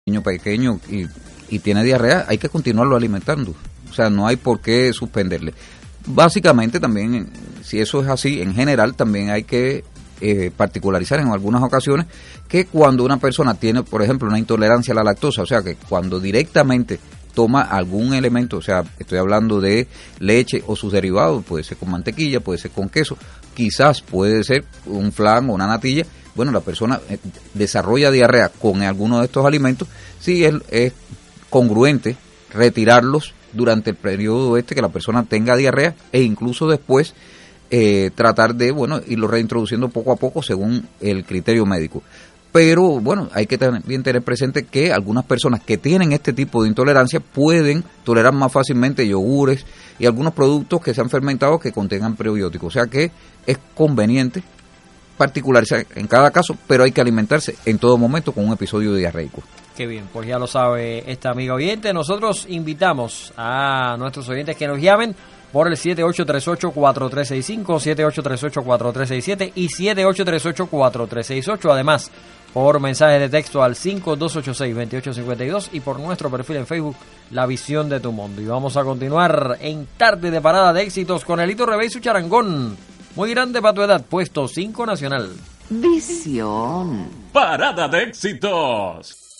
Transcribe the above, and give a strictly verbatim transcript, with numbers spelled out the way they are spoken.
niño pequeño y, y tiene diarrea, hay que continuarlo alimentando. O sea, no hay por qué suspenderle. Básicamente también, si eso es así, en general también hay que eh, particularizar en algunas ocasiones que cuando una persona tiene, por ejemplo, una intolerancia a la lactosa, o sea, que cuando directamente toma algún elemento, o sea, estoy hablando de leche o sus derivados, puede ser con mantequilla, puede ser con queso, quizás puede ser un flan o una natilla, bueno, la persona desarrolla diarrea con alguno de estos alimentos, sí es, es congruente retirarlos durante el periodo este que la persona tenga diarrea e incluso después eh, tratar de, bueno, irlo reintroduciendo poco a poco según el criterio médico. Pero, bueno, hay que también tener presente que algunas personas que tienen este tipo de intolerancia pueden tolerar más fácilmente yogures y algunos productos que se han fermentado que contengan prebióticos. O sea que es conveniente particularizar en cada caso, pero hay que alimentarse en todo momento con un episodio diarreico. Qué bien, pues ya lo sabe esta amiga oyente. Nosotros invitamos a nuestros oyentes que nos llamen por el siete ocho tres ocho, cuatro tres seis cinco, siete ocho tres ocho, cuatro tres seis siete y siete ocho tres ocho, cuatro tres seis ocho. Además, por mensaje de texto al cinco dos ocho seis, dos ocho cinco dos y por nuestro perfil en Facebook, La Visión de tu Mundo. Y vamos a continuar en Tarde de Parada de Éxitos con Elito Rebé y su charangón. Muy grande para tu edad, puesto cinco nacional. Visión. Parada de Éxitos.